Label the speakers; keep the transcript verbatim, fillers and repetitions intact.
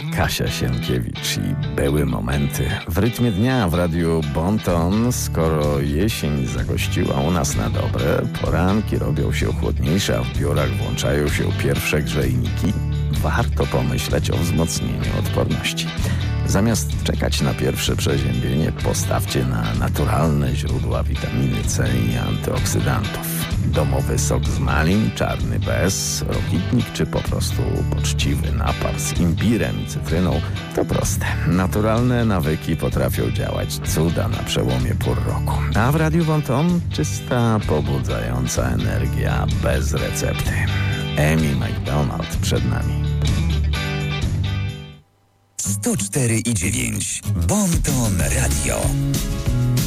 Speaker 1: Kasia Sienkiewicz i były momenty. W rytmie dnia w radiu Bon Ton, skoro jesień zagościła u nas na dobre, poranki robią się chłodniejsze, a w biurach włączają się pierwsze grzejniki, warto pomyśleć o wzmocnieniu odporności. Zamiast czekać na pierwsze przeziębienie, postawcie na naturalne źródła witaminy C i antyoksydantów. Domowy sok z malin, czarny bez, rokitnik czy po prostu poczciwy napar z imbirem i cytryną to proste. Naturalne nawyki potrafią działać cuda na przełomie pór roku. A w Radiu Bon Ton czysta, pobudzająca energia bez recepty. Amy McDonald przed nami.
Speaker 2: sto cztery i dziewięć Bon Ton Radio.